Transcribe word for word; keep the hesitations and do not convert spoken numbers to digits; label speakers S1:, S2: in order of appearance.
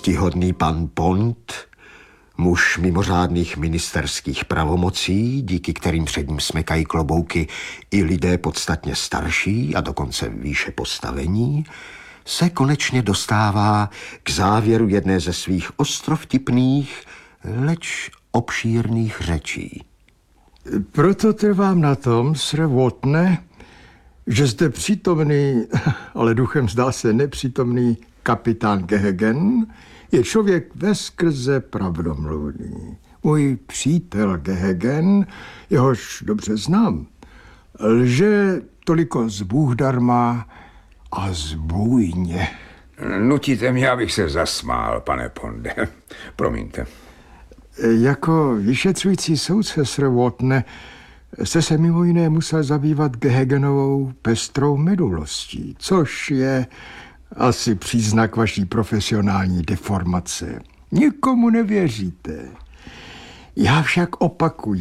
S1: Ctihodný pan Pont, muž mimořádných ministerských pravomocí, díky kterým před ním smekají klobouky i lidé podstatně starší a dokonce výše postavení, se konečně dostává k závěru jedné ze svých ostrovtipných, leč obšírných řečí.
S2: Proto trvám na tom, Sir Wotne, že zde přítomný, ale duchem zdá se nepřítomný kapitán Gehegen je člověk veskrze pravdomluvný. Můj přítel Gehegen, jehož dobře znám, lže toliko zbůhdarma a zbůjně.
S3: Nutíte mě, abych se zasmál, pane Ponde. Promiňte.
S2: Jako vyšetřující soudce, Sir Wotne, jste se mimo jiné musel zabývat Gehegenovou pestrou minulostí, což je asi příznak vaší profesionální deformace. Nikomu nevěříte. Já však opakuji,